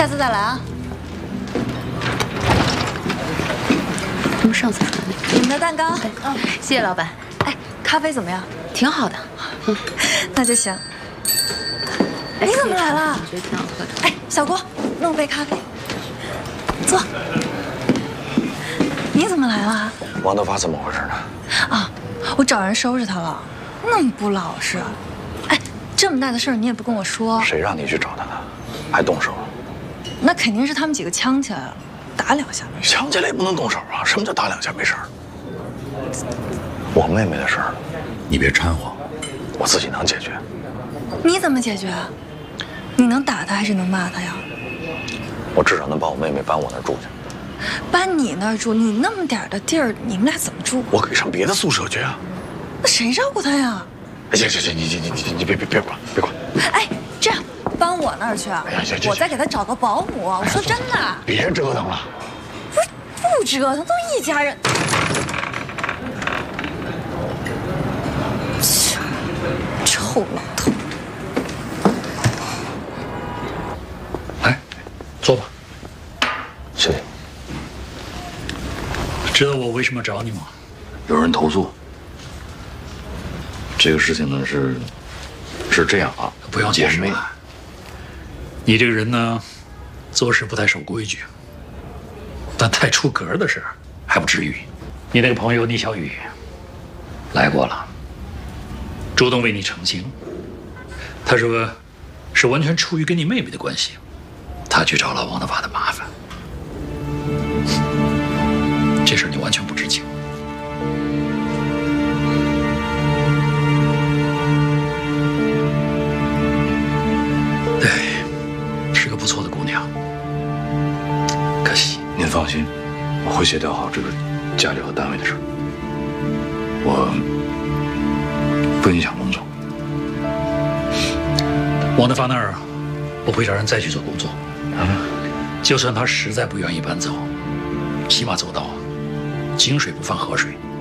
下次再来啊。 他们上次说的你们的蛋糕， 谢谢老板。 哎，咖啡怎么样？ 挺好的。 那就行。你怎么来了？ 我觉得挺好喝的。 哎，小郭，弄杯咖啡。坐。你怎么来了？ 王德发怎么回事呢？ 啊，我找人收拾他了，那么不老实。哎，这么大的事儿你也不跟我说。 谁让你去找他的？还动手？ 那肯定是他们几个呛起来了，打两下没事。 呛起来也不能动手啊！什么叫打两下没事儿？我妹妹的事儿， 你别掺和， 我自己能解决。 你怎么解决啊？你能打他还是能骂他呀？ 我至少能把我妹妹搬我那儿住去。 搬你那儿住，你那么点儿的地儿，你们俩怎么住？ 我可以上别的宿舍去啊。 那谁照顾他呀？ 行，你别管。 哎，这样搬我那儿去啊？ 行， 我再给他找个保姆。我说真的。 别折腾了。 不折腾，都一家人。臭老头。 来，坐吧。 谢谢。 知道我为什么找你吗？ 有人投诉。这个事情呢是这样啊， 不要解释了。你这个人呢，做事不太守规矩，但太出格的事还不至于。你那个朋友倪小雨来过了，主动为你澄清。他说是完全出于跟你妹妹的关系，他去找了王德发的麻烦。这事你完全不知情。对，是个不错的姑娘，可惜。 您放心，我会协调好这个家里和单位的事儿，我不影响工作。 王德发那儿，我会找人再去做工作。就算他实在不愿意搬走，起码做到井水不犯河水。